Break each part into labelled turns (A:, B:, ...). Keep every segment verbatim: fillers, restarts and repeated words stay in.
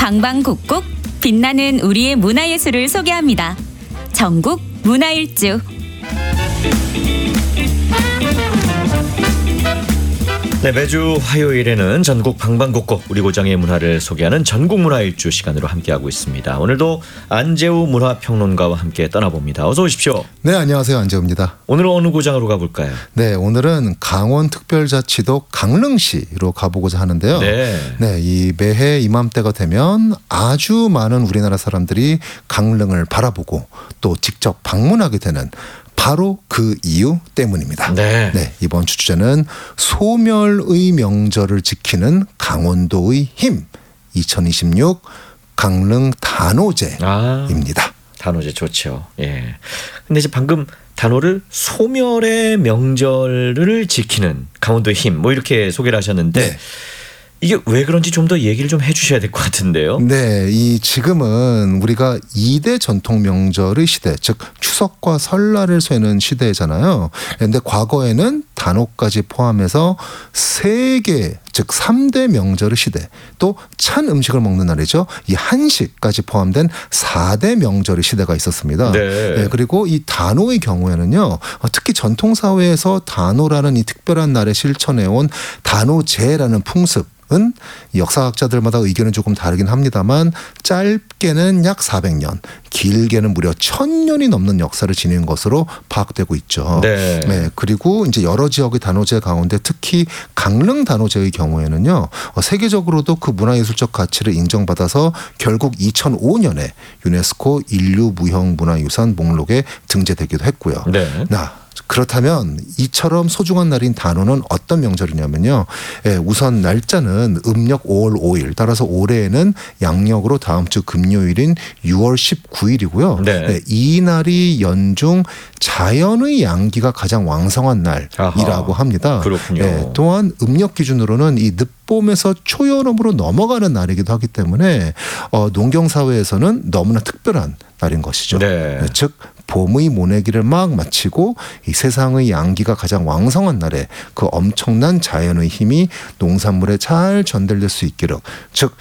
A: 방방곡곡 빛나는 우리의 문화예술을 소개합니다. 전국 문화일주.
B: 네, 매주 화요일에는 전국 방방곡곡 우리 고장의 문화를 소개하는 전국문화일주 시간으로 함께하고 있습니다. 오늘도 안재우 문화평론가와 함께 떠나봅니다. 어서 오십시오.
C: 네, 안녕하세요. 안재우입니다.
B: 오늘은 어느 고장으로 가볼까요?
C: 네, 오늘은 강원특별자치도 강릉시로 가보고자 하는데요.
B: 네.
C: 네, 이 매해 이맘때가 되면 아주 많은 우리나라 사람들이 강릉을 바라보고 또 직접 방문하게 되는 바로 그 이유 때문입니다.
B: 네.
C: 네, 이번 주 주제는 소멸의 명절을 지키는 강원도의 힘 이천이십육 강릉 단오제입니다.
B: 아, 단오제 좋죠. 예. 근데 이제 방금 단오를 소멸의 명절을 지키는 강원도의 힘 뭐 이렇게 소개를 하셨는데 네. 이게 왜 그런지 좀 더 얘기를 좀 해주셔야 될 것 같은데요.
C: 네, 이 지금은 우리가 이 대 전통 명절의 시대, 즉 추석과 설날을 쇠는 시대잖아요. 그런데 과거에는 단오까지 포함해서 세 개, 즉 삼 대 명절의 시대, 또 찬 음식을 먹는 날이죠. 이 한식까지 포함된 사 대 명절의 시대가 있었습니다.
B: 네.
C: 네, 그리고 이 단오의 경우에는요, 특히 전통 사회에서 단오라는 이 특별한 날에 실천해온 단오제라는 풍습. 은 역사학자들마다 의견은 조금 다르긴 합니다만 짧게는 약 사백 년, 길게는 무려 천 년이 넘는 역사를 지닌 것으로 파악되고 있죠.
B: 네.
C: 네, 그리고 이제 여러 지역의 단오제 가운데 특히 강릉 단오제의 경우에는요, 세계적으로도 그 문화예술적 가치를 인정받아서 결국 이천오 년에 유네스코 인류무형문화유산 목록에 등재되기도 했고요.
B: 네.
C: 나. 그렇다면 이처럼 소중한 날인 단오는 어떤 명절이냐면요. 예, 우선 날짜는 음력 오월 오일, 따라서 올해에는 양력으로 다음 주 금요일인 유월 십구일이고요.
B: 네.
C: 네, 이 날이 연중 자연의 양기가 가장 왕성한 날이라고
B: 아하,
C: 합니다.
B: 그렇군요.
C: 예, 또한 음력 기준으로는 이 늦봄에서 초여름으로 넘어가는 날이기도 하기 때문에 어, 농경사회에서는 너무나 특별한 날인 것이죠.
B: 네.
C: 네, 즉 봄의 모내기를 막 마치고 이 세상의 양기가 가장 왕성한 날에 그 엄청난 자연의 힘이 농산물에 잘 전달될 수 있기를, 즉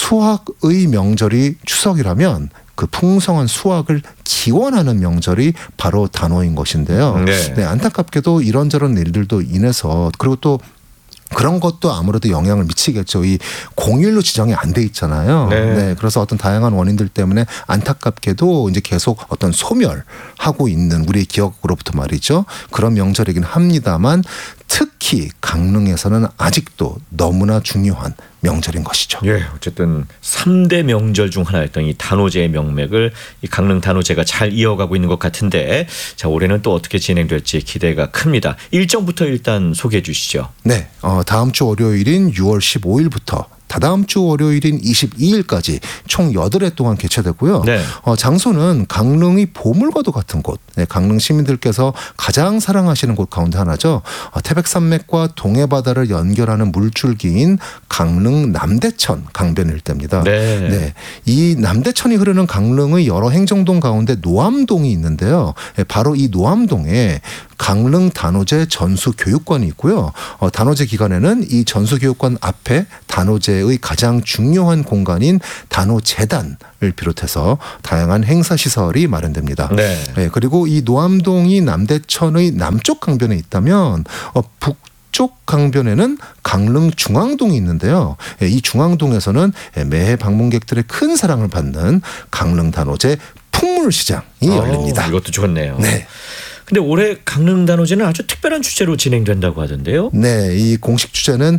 C: 수확의 명절이 추석이라면 그 풍성한 수확을 기원하는 명절이 바로 단오인 것인데요.
B: 네.
C: 네, 안타깝게도 이런저런 일들도 인해서, 그리고 또 그런 것도 아무래도 영향을 미치겠죠. 이 공휴일로 지정이 안 돼 있잖아요.
B: 네.
C: 네. 그래서 어떤 다양한 원인들 때문에 안타깝게도 이제 계속 어떤 소멸하고 있는 우리의 기억으로부터 말이죠. 그런 명절이긴 합니다만 특히 강릉에서는 아직도 너무나 중요한 명절인 것이죠.
B: 예, 어쨌든 삼 대 명절 중 하나였던 이 단오제의 명맥을 이 강릉 단오제가 잘 이어가고 있는 것 같은데, 자, 올해는 또 어떻게 진행될지 기대가 큽니다. 일정부터 일단 소개해 주시죠.
C: 네, 어, 다음 주 월요일인 유월 십오일부터 다다음 주 월요일인 이십이일까지 총 여덟 회 동안 개최되고요.
B: 네.
C: 어, 장소는 강릉의 보물과도 같은 곳, 네, 강릉 시민들께서 가장 사랑하시는 곳 가운데 하나죠. 어, 태백산맥과 동해바다를 연결하는 물줄기인 강릉 남대천 강변 일대입니다.
B: 네.
C: 네, 이 남대천이 흐르는 강릉의 여러 행정동 가운데 노암동이 있는데요. 네, 바로 이 노암동에 강릉 단오제 전수교육관이 있고요. 어, 단오제 기간에는 이 전수교육관 앞에 단오제의 가장 중요한 공간인 단오재단을 비롯해서 다양한 행사시설이 마련됩니다.
B: 네.
C: 네, 그리고 이 노암동이 남대천의 남쪽 강변에 있다면 어, 북 쪽 강변에는 강릉 중앙동이 있는데요. 이 중앙동에서는 매해 방문객들의 큰 사랑을 받는 강릉 단오제 풍물시장이
B: 오,
C: 열립니다.
B: 이것도 좋네요.
C: 네.
B: 근데 올해 강릉 단오제는 아주 특별한 주제로 진행된다고 하던데요.
C: 네, 이 공식 주제는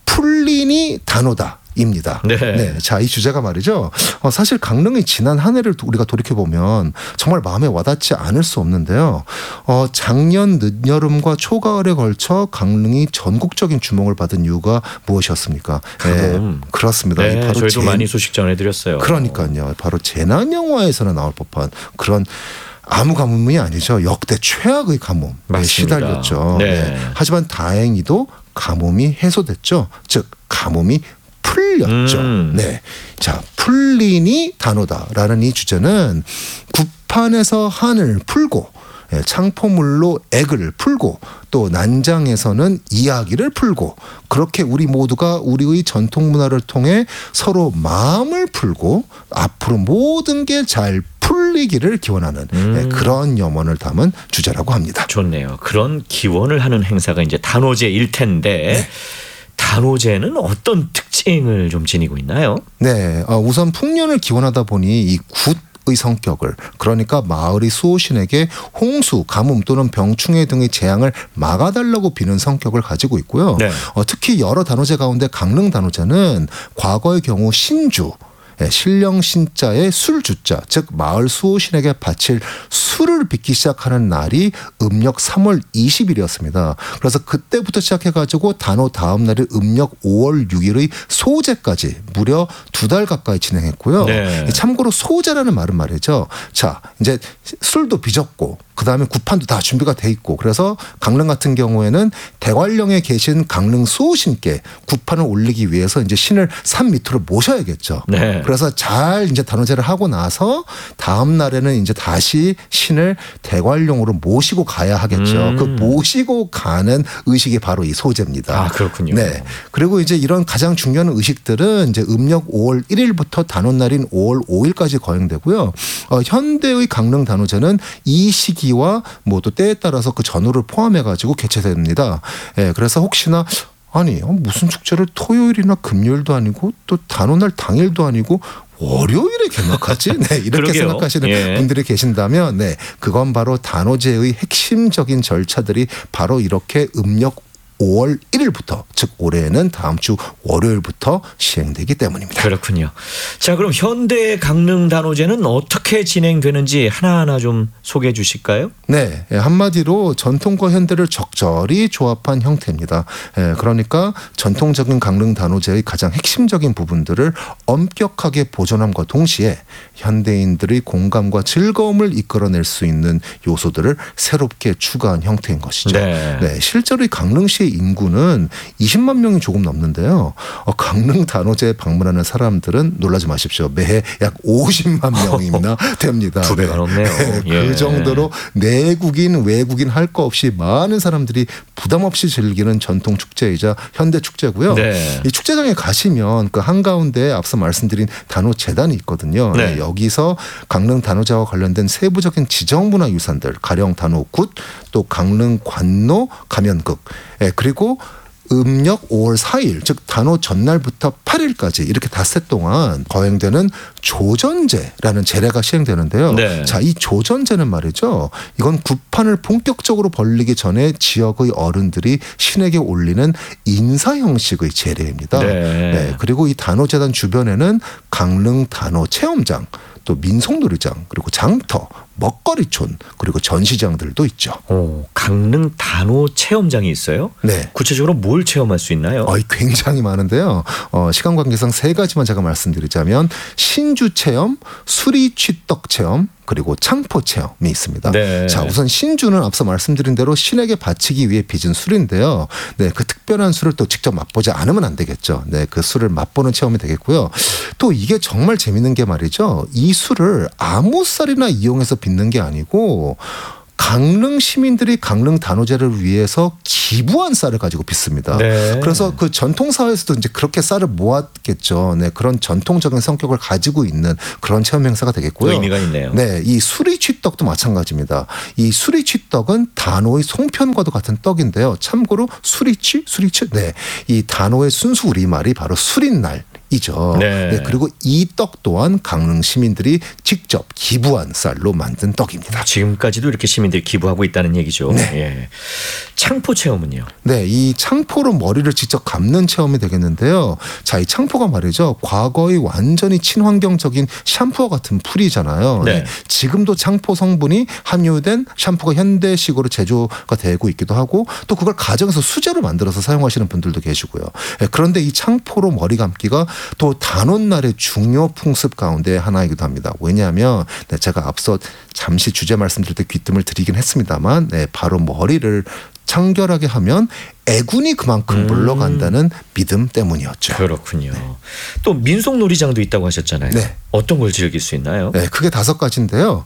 C: 풀리니 단오다. 입니다.
B: 네.
C: 네. 자, 이 주제가 말이죠. 어, 사실 강릉의 지난 한 해를 우리가 돌이켜보면 정말 마음에 와닿지 않을 수 없는데요. 어, 작년 늦여름과 초가을에 걸쳐 강릉이 전국적인 주목을 받은 이유가 무엇이었습니까? 네, 그렇습니다.
B: 네,
C: 바로
B: 저희도
C: 재...
B: 많이 소식 전해드렸어요.
C: 그러니까요. 바로 재난 영화에서는 나올 법한 그런 아무 가뭄이 아니죠. 역대 최악의 가뭄에
B: 맞습니다.
C: 시달렸죠.
B: 네.
C: 네. 하지만 다행히도 가뭄이 해소됐죠. 즉 가뭄이 풀렸죠.
B: 음.
C: 네. 자, 풀리니 단오다라는 이 주제는 구판에서 한을 풀고 예, 창포물로 액을 풀고 또 난장에서는 이야기를 풀고 그렇게 우리 모두가 우리의 전통 문화를 통해 서로 마음을 풀고 앞으로 모든 게 잘 풀리기를 기원하는
B: 음.
C: 예, 그런 염원을 담은 주제라고 합니다.
B: 좋네요. 그런 기원을 하는 행사가 이제 단오제일 텐데
C: 네.
B: 단오제는 어떤 특징을 좀 지니고 있나요?
C: 네, 어, 우선 풍년을 기원하다 보니 이 굿의 성격을 그러니까 마을의 수호신에게 홍수, 가뭄 또는 병충해 등의 재앙을 막아달라고 비는 성격을 가지고 있고요.
B: 네.
C: 어, 특히 여러 단오제 가운데 강릉 단오제는 과거의 경우 신주 신령 신자의 술주자 즉 마을 수호신에게 바칠 술을 빚기 시작하는 날이 음력 삼월 이십일이었습니다. 그래서 그때부터 시작해가지고 단오 다음 날이 음력 오월 육일의 소제까지 무려 두 달 가까이 진행했고요.
B: 네.
C: 참고로 소제라는 말은 말이죠. 자 이제 술도 빚었고 그 다음에 구판도 다 준비가 돼 있고 그래서 강릉 같은 경우에는 대관령에 계신 강릉 수호신께 구판을 올리기 위해서 이제 신을 산 밑으로 모셔야겠죠.
B: 네.
C: 그래서 잘 이제 단오제를 하고 나서 다음 날에는 이제 다시 신을 대관령으로 모시고 가야 하겠죠.
B: 음.
C: 그 모시고 가는 의식이 바로 이 소제입니다.
B: 아 그렇군요.
C: 네. 그리고 이제 이런 가장 중요한 의식들은 이제 음력 오월 일일부터 단오날인 오월 오일까지 거행되고요. 어, 현대의 강릉 단오제는 이 시기와 뭐 또 때에 따라서 그 전후를 포함해가지고 개최됩니다. 예, 그래서 혹시나 아니 무슨 축제를 토요일이나 금요일도 아니고 또 단오날 당일도 아니고 월요일에 개막하지? 네, 이렇게
B: 그러게요.
C: 생각하시는
B: 예.
C: 분들이 계신다면 네, 그건 바로 단오제의 핵심적인 절차들이 바로 이렇게 음력 오월 일일부터 즉 올해는 다음 주 월요일부터 시행되기 때문입니다.
B: 그렇군요. 자 그럼 현대 강릉 단오제는 어떻게 진행되는지 하나하나 좀 소개해 주실까요?
C: 네, 한마디로 전통과 현대를 적절히 조합한 형태입니다. 그러니까 전통적인 강릉 단오제의 가장 핵심적인 부분들을 엄격하게 보존함과 동시에 현대인들의 공감과 즐거움을 이끌어낼 수 있는 요소들을 새롭게 추가한 형태인 것이죠.
B: 네.
C: 네, 실제로 이 강릉시의 인구는 이십만 명이 조금 넘는데요. 어, 강릉 단오제에 방문하는 사람들은 놀라지 마십시오. 매해 약 오십만 명이나 됩니다.
B: 두 배가 넘네요.
C: 네,
B: 예.
C: 그 정도로 내국인 외국인 할 거 없이 많은 사람들이 부담 없이 즐기는 전통 축제이자 현대 축제고요.
B: 네.
C: 이 축제장에 가시면 그 한가운데 앞서 말씀드린 단오 재단이 있거든요.
B: 네.
C: 네, 여기서 강릉 단오제와 관련된 세부적인 지정문화 유산들 가령 단오굿 또 강릉 관노 가면극 예, 그리고 음력 오월 사일 즉 단오 전날부터 팔일까지 이렇게 닷새 동안 거행되는 조전제라는 제례가 시행되는데요.
B: 네.
C: 자, 이 조전제는 말이죠. 이건 구판을 본격적으로 벌리기 전에 지역의 어른들이 신에게 올리는 인사 형식의 제례입니다.
B: 네.
C: 네, 그리고 이 단오재단 주변에는 강릉 단오 체험장 또 민속놀이장 그리고 장터 먹거리촌 그리고 전시장들도 있죠.
B: 오, 강릉 단오 체험장이 있어요?
C: 네.
B: 구체적으로 뭘 체험할 수 있나요?
C: 어, 굉장히 많은데요. 어, 시간 관계상 세 가지만 제가 말씀드리자면 신주 체험, 수리취떡 체험, 그리고 창포 체험이 있습니다.
B: 네.
C: 자, 우선 신주는 앞서 말씀드린 대로 신에게 바치기 위해 빚은 술인데요. 네, 그 특별한 술을 또 직접 맛보지 않으면 안 되겠죠. 네, 그 술을 맛보는 체험이 되겠고요. 또 이게 정말 재밌는 게 말이죠. 이 술을 아무 쌀이나 이용해서 빚는 게 아니고 강릉 시민들이 강릉 단오제를 위해서 기부한 쌀을 가지고 빚습니다.
B: 네.
C: 그래서 그 전통 사회에서도 이제 그렇게 쌀을 모았겠죠. 네, 그런 전통적인 성격을 가지고 있는 그런 체험 행사가 되겠고요.
B: 의미가 있네요.
C: 네, 이 수리취떡도 마찬가지입니다. 이 수리취떡은 단오의 송편과도 같은 떡인데요. 참고로 수리취, 수리취, 네, 이 단오의 순수 우리말이 바로 수린날. 이죠.
B: 네.
C: 네, 그리고 이 떡 또한 강릉 시민들이 직접 기부한 쌀로 만든 떡입니다.
B: 지금까지도 이렇게 시민들이 기부하고 있다는 얘기죠.
C: 네.
B: 예. 창포 체험은요?
C: 네, 이 창포로 머리를 직접 감는 체험이 되겠는데요. 자, 이 창포가 말이죠. 과거의 완전히 친환경적인 샴푸와 같은 풀이잖아요.
B: 네.
C: 네, 지금도 창포 성분이 함유된 샴푸가 현대식으로 제조가 되고 있기도 하고 또 그걸 가정에서 수제로 만들어서 사용하시는 분들도 계시고요. 네, 그런데 이 창포로 머리 감기가 또 단오날의 중요 풍습 가운데 하나이기도 합니다. 왜냐하면 네, 제가 앞서 잠시 주제 말씀드릴 때 귀뜸을 드리긴 했습니다만 네, 바로 머리를 창결하게 하면 애군이 그만큼 물러간다는 음. 믿음 때문이었죠.
B: 그렇군요.
C: 네.
B: 또 민속놀이장도 있다고 하셨잖아요.
C: 네.
B: 어떤 걸 즐길 수 있나요?
C: 네, 크게 다섯 가지인데요.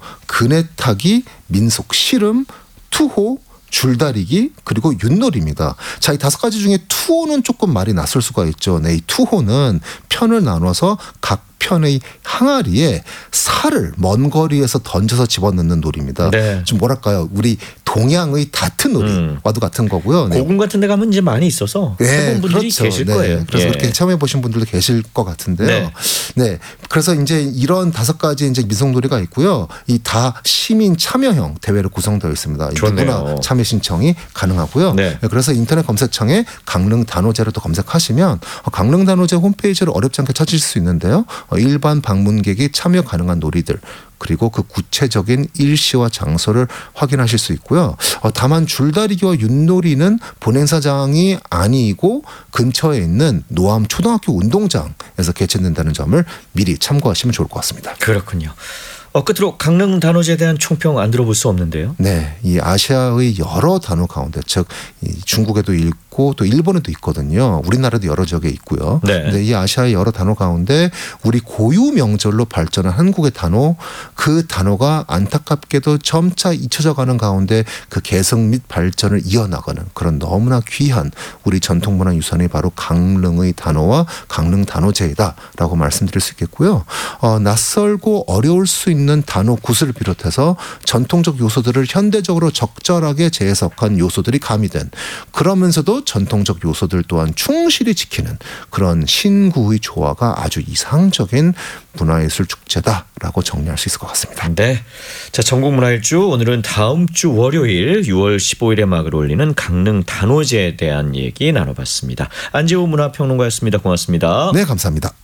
C: 그네타기, 민속 씨름, 투호, 줄다리기 그리고 윷놀이입니다. 자, 이 다섯 가지 중에 투호는 조금 말이 낯설 수가 있죠. 네, 이 투호는 편을 나눠서 각 편의 항아리에 살을 먼 거리에서 던져서 집어넣는 놀이입니다.
B: 네.
C: 좀 뭐랄까요, 우리 동양의 다트 놀이와도 음. 같은 거고요. 네.
B: 고궁 같은 데 가면 이제 많이 있어서
C: 네,
B: 해본 분들이
C: 그렇죠.
B: 계실
C: 네.
B: 거예요.
C: 그래서
B: 예.
C: 그렇게 체험해 보신 분들도 계실 것 같은데요.
B: 네.
C: 네. 그래서 이제 이런 다섯 가지 이제 민속놀이가 있고요. 이 다 시민 참여형 대회로 구성되어 있습니다. 누구나 참여 신청이 가능하고요.
B: 네.
C: 그래서 인터넷 검색창에 강릉 단오제를 또 검색하시면 강릉 단오제 홈페이지를 어렵지 않게 찾으실 수 있는데요. 일반 방문객이 참여 가능한 놀이들 그리고 그 구체적인 일시와 장소를 확인하실 수 있고요. 어, 다만 줄다리기와 윷놀이는 본행사장이 아니고 근처에 있는 노암 초등학교 운동장에서 개최된다는 점을 미리 참고하시면 좋을 것 같습니다.
B: 그렇군요. 어, 끝으로 강릉 단오제에 대한 총평 안 들어볼 수 없는데요.
C: 네, 이 아시아의 여러 단오 가운데 즉 이 중국에도 있고 또 일본에도 있거든요. 우리나라도 여러 지역에 있고요.
B: 네.
C: 근데 이 아시아의 여러 단오 가운데 우리 고유 명절로 발전한 한국의 단오, 그 단오가 안타깝게도 점차 잊혀져가는 가운데 그 계승 및 발전을 이어나가는 그런 너무나 귀한 우리 전통문화 유산이 바로 강릉의 단오와 강릉 단오제이다라고 말씀드릴 수 있겠고요. 어, 낯설고 어려울 수 있는 단오 굿을 비롯해서 전통적 요소들을 현대적으로 적절하게 재해석한 요소들이 가미된, 그러면서도 전통적 요소들 또한 충실히 지키는 그런 신구의 조화가 아주 이상적인 문화예술 축제다라고 정리할 수 있을 것 같습니다.
B: 네, 자, 전국문화일주 오늘은 다음 주 월요일 유월 십오일에 막을 올리는 강릉 단오제에 대한 얘기 나눠봤습니다. 안재호 문화평론가였습니다. 고맙습니다.
C: 네, 감사합니다.